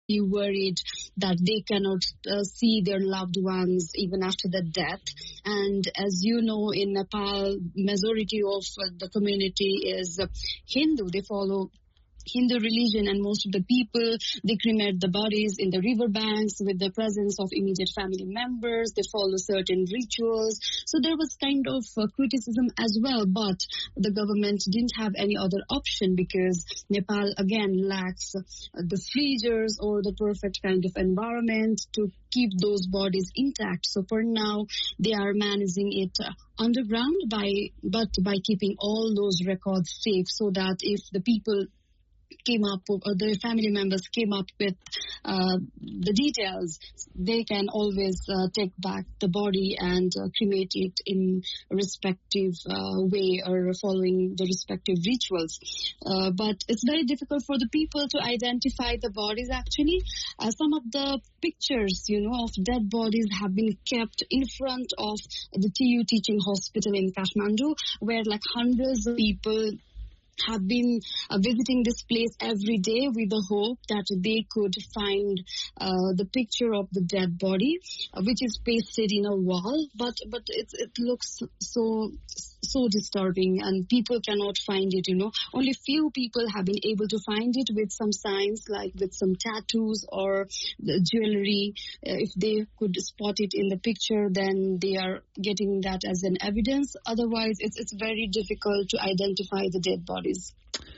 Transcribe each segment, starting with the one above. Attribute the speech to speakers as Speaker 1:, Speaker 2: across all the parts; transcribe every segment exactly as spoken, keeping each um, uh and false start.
Speaker 1: be worried that they cannot uh, see their loved ones even after the death. And as you know, in Nepal, majority of uh, the community is uh, Hindu. They follow Hindu religion, and most of the people, they cremate the bodies in the riverbanks with the presence of immediate family members. They follow certain rituals. So there was kind of uh, criticism as well, but the government didn't have any other option because Nepal again lacks uh, the freezers or the perfect kind of environment to keep those bodies intact. So for now, they are managing it uh, underground by, but by keeping all those records safe, so that if the people came up, or their family members came up with uh, the details, they can always uh, take back the body and uh, cremate it in a respective uh, way or following the respective rituals. Uh, but it's very difficult for the people to identify the bodies actually. Uh, some of the pictures, you know, of dead bodies have been kept in front of the T U teaching hospital in Kathmandu, where like hundreds of people have been uh, visiting this place every day with the hope that they could find uh, the picture of the dead body, uh, which is pasted in a wall. But but it, it looks so so disturbing, and people cannot find it, you know. Only few people have been able to find it with some signs, like with some tattoos or the jewelry. Uh, if they could spot it in the picture, then they are getting that as an evidence. Otherwise, it's it's very difficult to identify the dead bodies.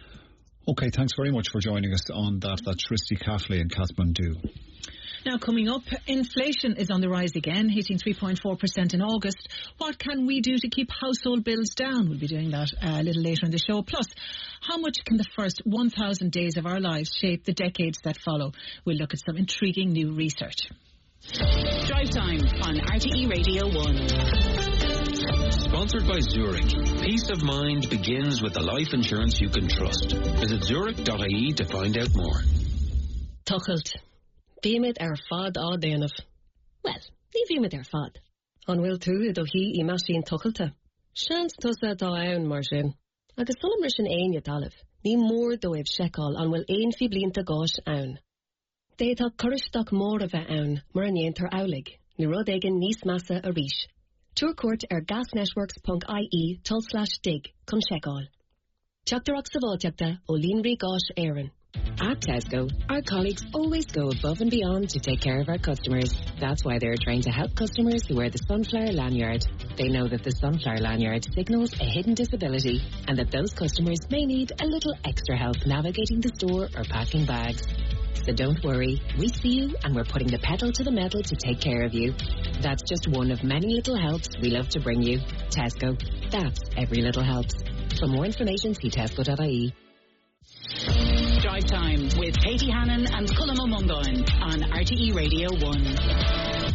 Speaker 2: Okay, thanks very much for joining us on that. That's Christy Cafley in Kathmandu.
Speaker 3: Now, coming up, inflation is on the rise again, hitting three point four percent in August. What can we do to keep household bills down? We'll be doing that uh, a little later in the show. Plus, how much can the first one thousand days of our lives shape the decades that follow? We'll look at some intriguing new research.
Speaker 4: Drive Time on R T E Radio one.
Speaker 5: Sponsored by Zurich. Peace of mind begins with the life insurance you can trust. Visit zurich dot I E to find out more.
Speaker 6: Tuchelt. Bíimid ar fad á déanamh. Well, ní bhíimid ar fad. An bhfuil tú I do hí I maisín tuchailte. Seans tusa dá ann mar sin. Agus sulam ris an aine dalamh. Ní mór dóibh seicáil an bhfuil aon fi blianta gáis ann. Détá curisteach mór a bheith ann mar an éontar aulig. Ní rud éigean níos massa a ríis. Túr cuairt ar gasnetworks dot I E tull slash dig chun seicáil. Teachtarach sa bháteachta ó Línrí Gáis Éireann.
Speaker 7: At Tesco, our colleagues always go above and beyond to take care of our customers. That's why they're trained to help customers who wear the Sunflower lanyard. They know that the Sunflower lanyard signals a hidden disability and that those customers may need a little extra help navigating the store or packing bags. So don't worry, we see you and we're putting the pedal to the metal to take care of you. That's just one of many little helps we love to bring you. Tesco, that's every little helps. For more information, see tesco dot I E.
Speaker 4: Drive Time with Katie Hannon and Cullum O'Mungan on R T E Radio one.